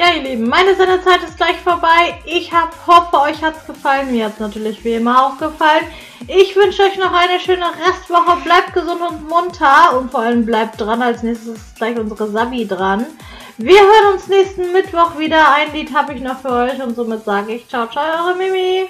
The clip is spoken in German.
Ja, ihr Lieben, meine Sendezeit ist gleich vorbei. Ich hoffe, euch hat's gefallen. Mir hat's natürlich wie immer auch gefallen. Ich wünsche euch noch eine schöne Restwoche. Bleibt gesund und munter und vor allem bleibt dran. Als nächstes ist gleich unsere Sabi dran. Wir hören uns nächsten Mittwoch wieder. Ein Lied habe ich noch für euch und somit sage ich ciao, ciao, eure Mimi.